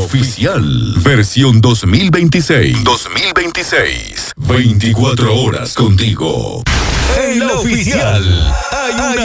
Oficial. Versión 2026. 2026. 24 horas contigo. En la oficial hay una